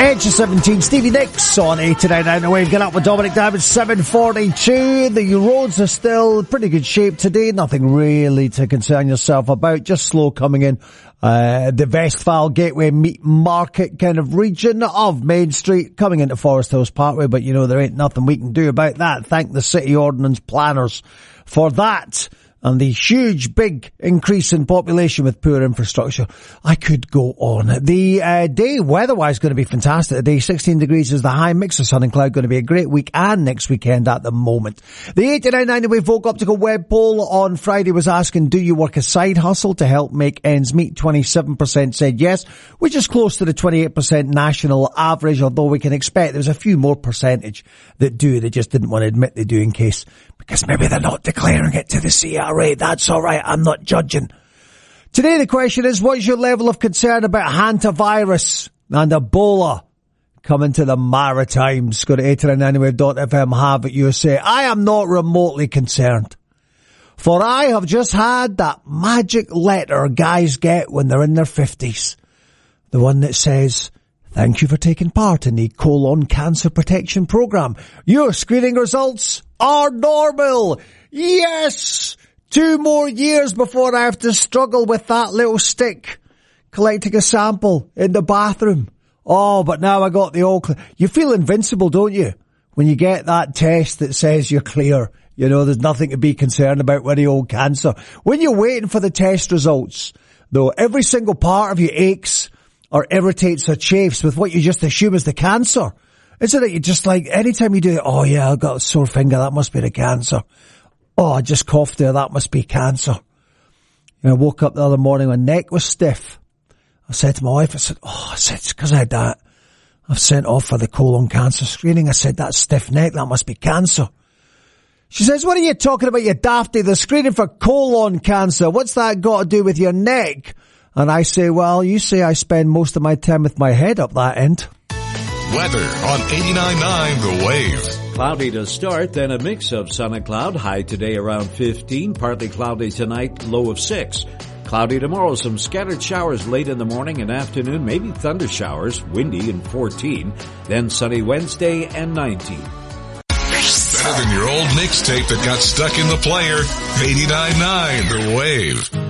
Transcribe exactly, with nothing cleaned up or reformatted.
Edge of seventeen, Stevie Nicks on eighty-nine point nine The Wave. Get up with Dominic Diamond, seven forty-two. The roads are still pretty good shape today. Nothing really to concern yourself about. Just slow coming in. Uh, the Westphal Gateway Meat Market kind of region of Main Street coming into Forest Hills Parkway. But you know, there ain't nothing we can do about that. Thank the city ordnance planners for that. And the huge, big increase in population with poor infrastructure. I could go on. The uh, day weather-wise going to be fantastic today. sixteen degrees is the high. Mix of sun and cloud. Going to be a great week and next weekend at the moment. The eighty-nine point nine The Wave Vogue Optical web poll on Friday was asking, do you work a side hustle to help make ends meet? twenty-seven percent said yes, which is close to the twenty-eight percent national average, although we can expect there's a few more percentage that do. They just didn't want to admit they do in case, because maybe they're not declaring it to the C R A. That's all right. I'm not judging. Today the question is, what's your level of concern about hantavirus and Ebola coming to the Maritimes? Go to eighty-nine point nine the wave dot f m, have it your say. I am not remotely concerned, for I have just had that magic letter guys get when they're in their fifties. The one that says, thank you for taking part in the colon cancer protection program. Your screening results are normal. Yes! Two more years before I have to struggle with that little stick collecting a sample in the bathroom. Oh, but now I got the all clear. You feel invincible, don't you? When you get that test that says you're clear. You know, there's nothing to be concerned about with the old cancer. When you're waiting for the test results, though, every single part of you aches or irritates or chafes with what you just assume is the cancer. Isn't it? You just like, anytime you do it, oh yeah, I've got a sore finger, that must be the cancer. Oh, I just coughed there, that must be cancer. And I woke up the other morning, my neck was stiff. I said to my wife, I said, oh, I said, it's because I had that. I've sent off for the colon cancer screening. I said, that stiff neck, that must be cancer. She says, what are you talking about, you dafty? They're screening for colon cancer. What's that got to do with your neck? And I say, well, you say I spend most of my time with my head up that end. Weather on eighty-nine point nine The Wave. Cloudy to start, then a mix of sun and cloud. High today around fifteen. Partly cloudy tonight, low of six. Cloudy tomorrow, some scattered showers late in the morning and afternoon, maybe thunder showers, windy and fourteen. Then sunny Wednesday and nineteen. Better than your old mixtape that got stuck in the player. eighty-nine point nine The Wave.